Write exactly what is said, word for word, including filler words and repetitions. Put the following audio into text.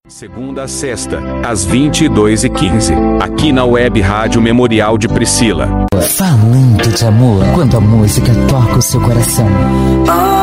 Segunda a sexta, às vinte e duas e quinze, aqui na Web Rádio Memorial de Priscila. Falando de amor, quando a música toca o seu coração.